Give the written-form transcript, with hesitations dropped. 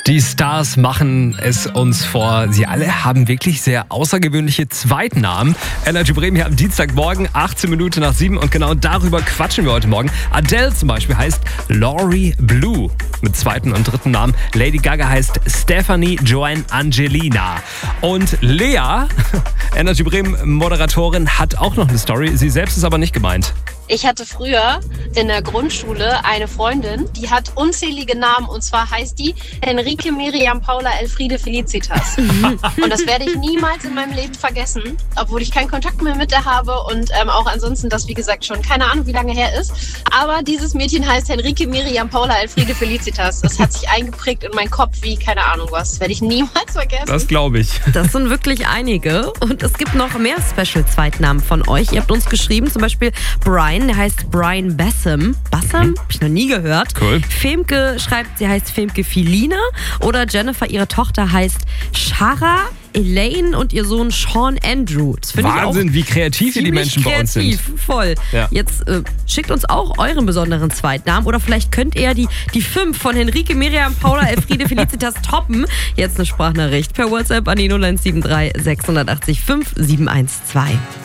Die Stars machen es uns vor. Sie alle haben wirklich sehr außergewöhnliche Zweitnamen. Energy Bremen hier am Dienstagmorgen, 7:18 und genau darüber quatschen wir heute Morgen. Adele zum Beispiel heißt Laurie Blue mit zweiten und dritten Namen. Lady Gaga heißt Stephanie Joanne Angelina. Und Lea, Energy Bremen Moderatorin, hat auch noch eine Story. Sie selbst ist aber nicht gemeint. Ich hatte früher in der Grundschule eine Freundin, die hat unzählige Namen, und zwar heißt die Henrike Miriam Paula Elfriede Felicitas. Und das werde ich niemals in meinem Leben vergessen, obwohl ich keinen Kontakt mehr mit der habe und auch ansonsten das, wie gesagt, schon keine Ahnung, wie lange her ist. Aber dieses Mädchen heißt Henrike Miriam Paula Elfriede Felicitas. Das hat sich eingeprägt in meinen Kopf wie keine Ahnung was. Das werde ich niemals vergessen. Das glaube ich. Das sind wirklich einige. Und es gibt noch mehr Special-Zweitnamen von euch. Ihr habt uns geschrieben, zum Beispiel Brian, der heißt Brian Bassam. Bassam? Hab ich noch nie gehört. Cool. Femke schreibt, sie heißt Femke Filina. Oder Jennifer, ihre Tochter, heißt Shara Elaine und ihr Sohn Sean Andrew. Das finde ich auch Wahnsinn, wie kreativ hier die Menschen bei uns sind. Voll. Ja. Jetzt schickt uns auch euren besonderen Zweitnamen. Oder vielleicht könnt ihr die 5 von Henrike Miriam Paula Elfriede Felicitas toppen. Jetzt eine Sprachnachricht per WhatsApp an die 0173 680 5712.